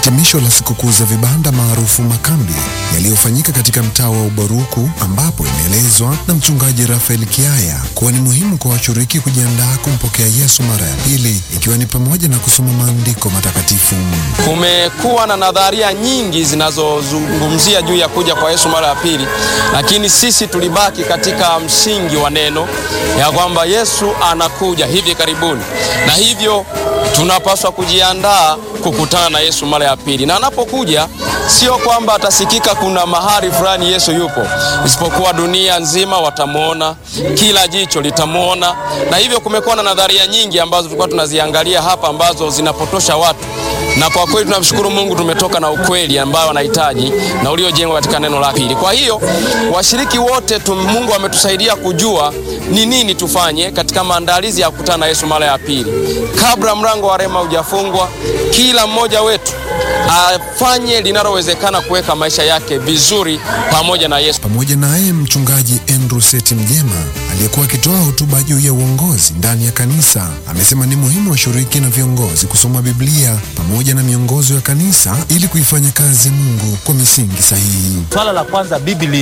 hitimisho la sikukuu za vibanda maarufu makambi yaliyofanyika katika mtaa wa Ubaruku, ambapo imeelezwa na mchungaji Rafael Kiaya kuwa ni muhimu kwa washiriki kujiandaa kumpokea Yesu mara ya pili, ikiwa ni pamoja na kusoma maandiko matakatifu. Kumekuwa na nadharia nyingi zinazozungumzia juu ya kuja kwa Yesu mara ya pili, lakini sisi tulibaki katika msingi wa neno ya kwamba Yesu anakuja hivi karibuni, na hivyo tunapaswa kujiandaa kukutana na Yesu mara ya pili. Na anapokuja sio kwamba atasikika kuna mahali fulani Yesu yupo, isipokuwa dunia nzima watamuona, kila jicho litamuona. Na hivyo kumekuwa na nadharia nyingi ambazo tulikuwa tunaziangalia hapa ambazo zinapotosha watu, na kwa kweli tunamshukuru Mungu tumetoka na ukweli ambao anahitaji na uliojengwa katika neno la pili. Kwa hiyo washiriki wote Mungu ametusaidia kujua ni nini tufanye katika maandalizi ya kukutana na Yesu mara ya pili. Kabla mlango wa rehema hujafungwa, kila mmoja wetu afanye linalowezekana kuweka maisha yake vizuri pamoja na Yesu. Pamoja naye mchungaji Andrew Seti Mjema aliyekuwa akitoa hotuba juu ya uongozi ndani ya kanisa, amesema ni muhimu washiriki na viongozi kusoma Biblia pamoja na miongozo ya kanisa ili kuifanya kazi ya Mungu kwa misingi sahihi. Swala la kwanza,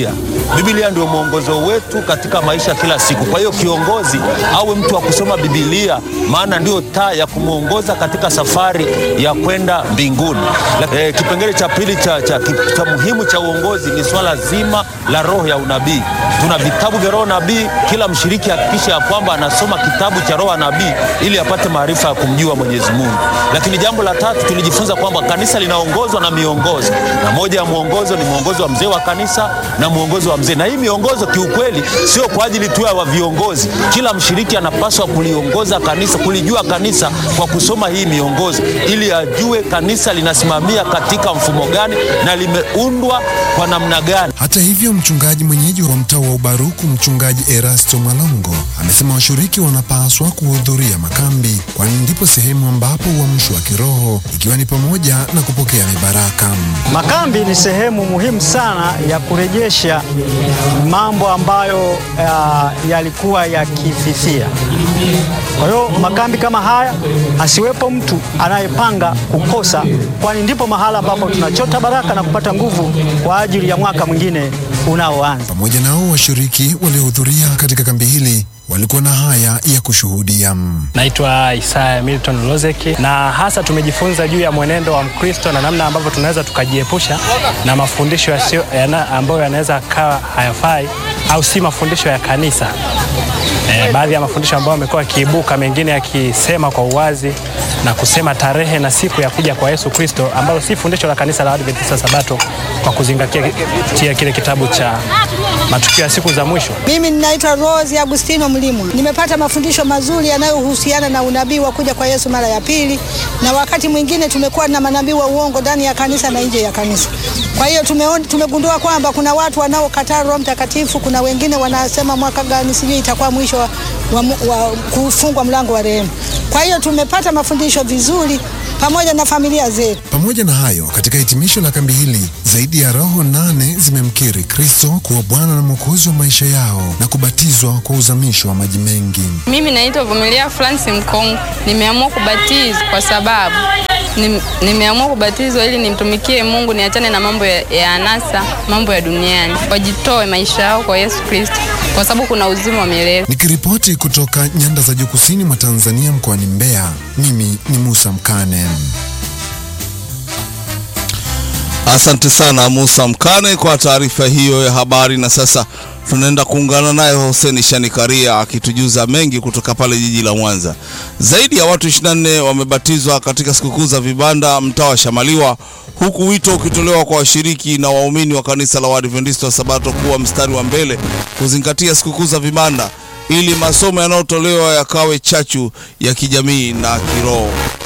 Biblia ndio mwongozo wetu katika maisha kila siku. Kwa hiyo kiongozi awe mtu wa kusoma Biblia, maana ndio taa ya kumuongoza katika safari ya kwenda mbinguni. Kipengele cha pili cha muhimu cha uongozi ni swala zima la roho ya unabii. Tuna vitabu vya roho nabii, kila mshiriki hakikisha kwamba anasoma kitabu cha roho nabii ili apate maarifa ya kumjua Mwenyezi Mungu. Lakini jambo la tatu, tulijifunza kwamba kanisa linaongozwa na miongozo, na moja ya muongozo ni muongozo wa mzee wa kanisa na muongozo wa mzee. Na hii miongozo kiukweli sio kwa ajili tu ya viongozi. Kila mshiriki anapaswa kuliongoza kanisa, kulijua kanisa kwa kusoma hii miongozo ili ajue kanisa linasimamia katika mfumo gani na limeundwa kwa namna gani. Hata hivyo, mchungaji mwenyeji wa mtaa wa Ubaruku, mchungaji Erasto Malongo, amesema washiriki wanapaswa kuhudhuria makambi, kwani ndipo sehemu ambapo uamsho wa kiroho, ikiwa ni pamoja na kupokea mibaraka. Makambi ni sehemu muhimu sana ya kurejesha mambo ambayo yalikuwa yakififia. Kwa hiyo makambi kama haya asiwepo mtu anayepanga kukosa, kwani ndipo mahala ambapo tunachota baraka na kupata nguvu kwa ajili ya mwaka mwingine unaoanza. Pamoja nao washiriki waliohudhuria katika kambi hili walikuwa na haya ya kushuhudia. Naitwa Isaya Milton Lozeki, na hasa tumejifunza juu ya mwenendo wa Mkristo na namna ambavyo tunaweza tukajiepusha na mafundisho ambayo yanaweza kawa hayafai au si mafundisho ya kanisa. Baadhi ya mafundisho ambayo yamekuwa kiibuka, mengine yakisema kwa uwazi na kusema tarehe na siku ya kuja kwa Yesu Kristo, ambalo si fundisho la kanisa la Adventista Sabato, kwa kuzingatia kile kitabu cha matukio ya siku za mwisho. Mimi ninaitwa Rose Agustino Mlimu. Nimepata mafundisho mazuri yanayohusiana na unabii wa kuja kwa Yesu mara ya pili, na wakati mwingine tumekuwa na manabii wa uongo ndani ya kanisa na nje ya kanisa. Kwa hiyo tumegundua kwamba kuna watu wanaokataa Roho Mtakatifu, kuna wengine wanasema mwaka gani sijui itakuwa mwisho wa kufungwa mlango wa rehema. Kwa hiyo tumepata mafundisho vizuri pamoja na familia zetu. Pamoja na hayo, katika hitimisho la kambi hili, zaidi ya roho 8 zimemkiri Kristo kuwa Bwana na Mwokozi wa maisha yao na kubatizwa kwa uzamisho wa maji mengi. Mimi naitwa Vumilia Francis Mkongo. Nimeamua kubatizwa kwa sababu nimeamua kubatizwa ili nimtumikie Mungu, niachane na mambo ya anasa, mambo ya duniani. Wajitoe maisha yao kwa Yesu Kristo, kwa sababu kuna uzima wa milele. Nikiripoti kutoka nyanda za juu kusini mwa Tanzania mkoani Mbeya, mimi ni Musa Mkane. Asante sana Musa Mkane kwa taarifa hiyo ya habari. Na sasa tunaenda kuungana naye Hussein Shanikaria akitujuza mengi kutoka pale jiji la Mwanza. Zaidi ya watu 24 wamebatizwa katika sikukuu za vibanda mtaa wa Shamaliwa, huku wito ukitolewa kwa washiriki na waumini wa kanisa la Waadventista wa Sabato kuwa mstari wa mbele kuzingatia sikukuu za vibanda ili masomo yanayotolewa yakawe chachu ya kijamii na kiroho.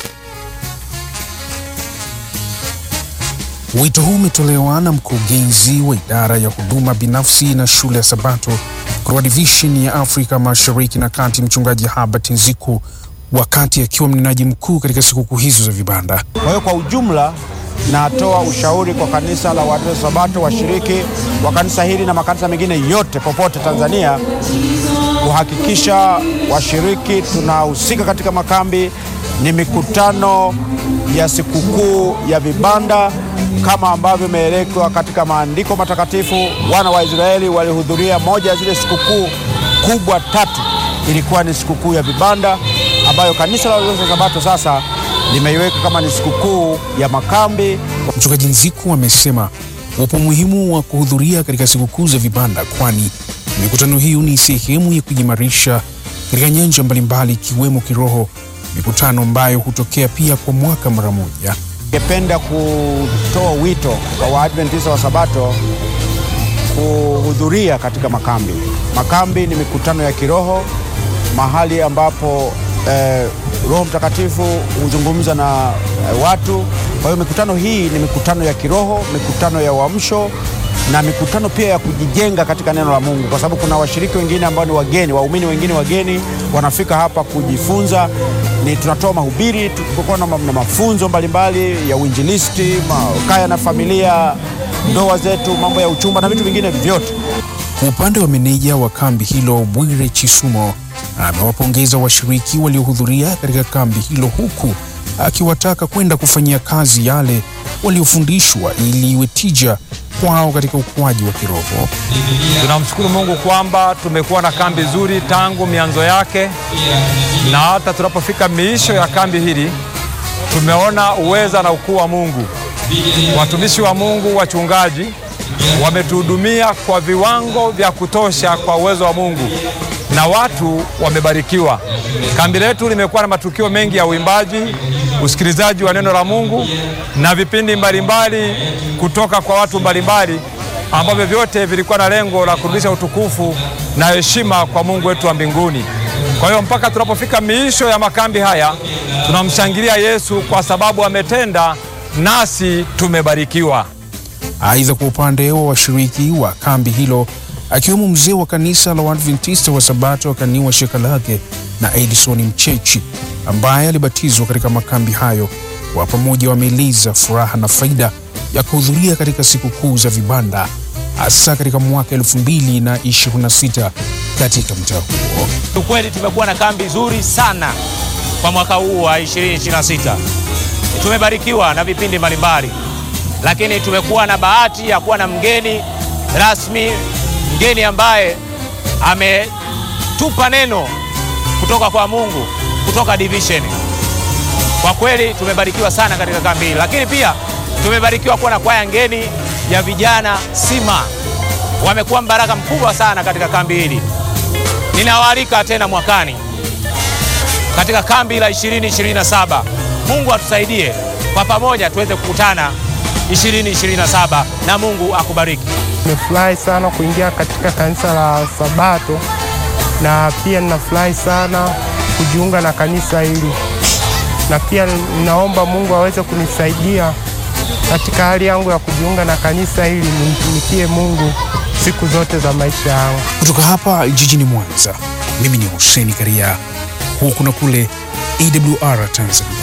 Wito huu umetolewa na mkurugenzi wa idara ya huduma binafsi na shule ya Sabato kwa division ya Afrika Mashariki na Kati, mchungaji Herbert Nziku, wakati akiwa mnenaji mkuu katika sikukuu hizo za vibanda. Kwa hiyo kwa ujumla natoa ushauri kwa kanisa la Waadventista Sabato, washiriki wa kanisa hili na makanisa mengine yote popote Tanzania, kuhakikisha washiriki tunahusika katika makambi ni mikutano ya sikukuu ya vibanda kama ambavyo imeelekwa katika maandiko matakatifu. Wana wa Israeli walihudhuria moja ya zile sikukuu kubwa tatu, ilikuwa ni sikukuu ya vibanda ambayo kanisa la Waadventista wa Sabato sasa limeiweka kama ni sikukuu ya makambi. Mchungaji Nziku amesema upo muhimu wa kuhudhuria katika sikukuu za vibanda, kwani mikutano hiyo ni sehemu ya kujimarisha katika nyanja mbalimbali ikiwemo kiroho, mikutano ambayo hutokea pia kwa mwaka mara moja. Ningependa kutoa wito kwa Waadventista wa Sabato kuhudhuria katika makambi. Makambi ni mikutano ya kiroho, mahali ambapo Roho Mtakatifu huzungumza na watu. Kwa hiyo mikutano hii ni mikutano ya kiroho, mikutano ya uamsho na mikutano pia ya kujijenga katika neno la Mungu, kwa sababu kuna washiriki wengine ambao ni wageni, waumini wengine wageni wanafika hapa kujifunza. Tunatoa mahubiri, tuko na mafunzo mbalimbali ya uinjilisti, kaya na familia, ndoa zetu, mambo ya uchumba na vitu vingine vyote. Kwa upande wa meneja wa kambi hilo Bwire Chisumo amewapongeza washiriki waliohudhuria katika kambi hilo, huku akiwataka kwenda kufanyia kazi yale waliofundishwa ili iwe tija kwao katika ukuaji wa kiroho. Tunamshukuru Mungu kwamba tumekuwa na kambi nzuri tangu mianzo yake, na hata tunapofika miisho ya kambi hili tumeona uweza na ukuu wa Mungu. Watumishi wa Mungu, wachungaji, wametuhudumia kwa viwango vya kutosha kwa uwezo wa Mungu na watu wamebarikiwa. Kambi letu limekuwa na matukio mengi ya uimbaji, usikilizaji wa neno la Mungu na vipindi mbalimbali kutoka kwa watu mbalimbali ambavyo vyote vilikuwa na lengo la kurudisha utukufu na heshima kwa Mungu wetu wa mbinguni. Kwa hiyo mpaka tunapofika miisho ya makambi haya tunamshangilia Yesu kwa sababu ametenda nasi tumebarikiwa. Aidha, kwa upande wa washiriki wa kambi hilo akiwemo mzee wa kanisa la Waadventista wa Sabato Kaniwa Shekalage na Edison Mchechi ambaye alibatizwa katika makambi hayo, kwa pamoja wameeleza furaha na faida ya kuhudhuria katika sikukuu za vibanda, hasa katika mwaka 2026 katika mtaa huo. Ukweli tumekuwa na kambi nzuri sana kwa mwaka huu wa 2026. Tumebarikiwa na vipindi mbalimbali, lakini tumekuwa na bahati ya kuwa na mgeni rasmi, mgeni ambaye ametupa neno kutoka kwa Mungu, kutoka division. Kwa kweli tumebarikiwa sana katika kambi hili, lakini pia tumebarikiwa kuwa na kwaya ngeni ya vijana Sima. Wamekuwa mbaraka mkubwa sana katika kambi hili. Ninawaalika tena mwakani katika kambi la 2027. Mungu atusaidie kwa pamoja tuweze kukutana 2027 na Mungu akubariki. Nimefurahi sana kuingia katika kanisa la Sabato na pia ninafurahi sana kujiunga na kanisa hili, na pia ninaomba Mungu aweze kunisaidia katika hali yangu ya kujiunga na kanisa hili, nimtumikie Mungu siku zote za maisha yangu. Kutoka hapa jijini Mwanza, mimi ni Hussein Karia, huku na kule AWR Tanzania.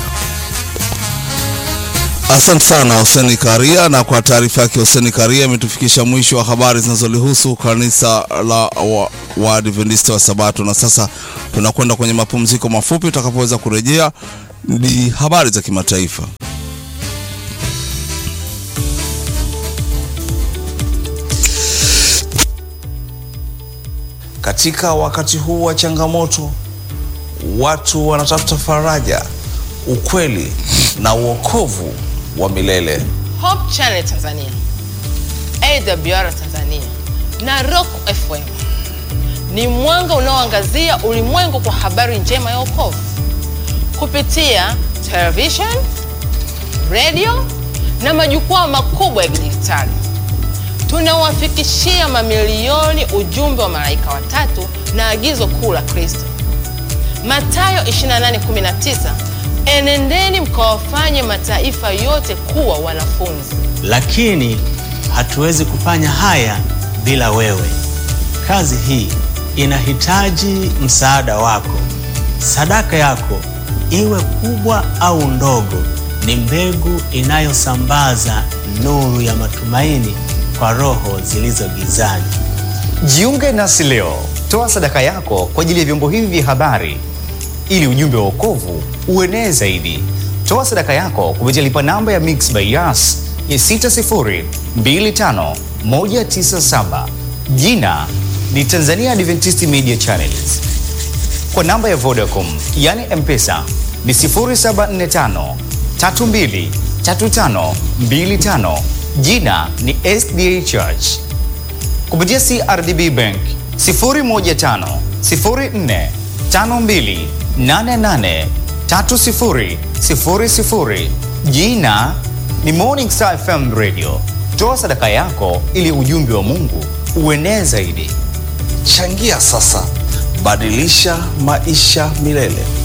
Asante sana Hussein Karia, na kwa taarifa yake Hussein Karia imetufikisha mwisho wa habari zinazolihusu kanisa la Waadventista wa Sabato. Na sasa tunakwenda kwenye mapumziko mafupi, tutakapoweza kurejea ni habari za kimataifa. Katika wakati huu wa changamoto, watu wanatafuta faraja, ukweli na uokovu wa milele. Hope Channel Tanzania, AWR Tanzania na Rock FM ni mwanga unaoangazia ulimwengu kwa habari njema ya wokovu kupitia television, radio na majukwaa makubwa ya kidijitali. Tunawafikishia mamilioni ujumbe wa malaika watatu na agizo kuu la Kristo. Mathayo 28:19, enendeni mkawafanye mataifa yote kuwa wanafunzi. Lakini hatuwezi kufanya haya bila wewe. Kazi hii inahitaji msaada wako. Sadaka yako, iwe kubwa au ndogo, ni mbegu inayosambaza nuru ya matumaini kwa roho zilizo gizani. Jiunge nasi leo. Toa sadaka yako kwa ajili ya vyombo hivi vya habari ili ujumbe wa wokovu uenee zaidi. Toa sadaka yako kupitia lipa namba ya Mixx by Yas ya 6025197. Jina ni Tanzania Adventist Media Channels. Kwa namba ya Vodacom yani M-Pesa ni 0745 32 35 25. Jina ni SDA Church. Kupitia CRDB Bank 015 04 52 88 30 00. Jina ni Morning Star FM Radio. Toa sadaka yako ili ujumbe wa Mungu uenee zaidi. Changia sasa, badilisha maisha milele.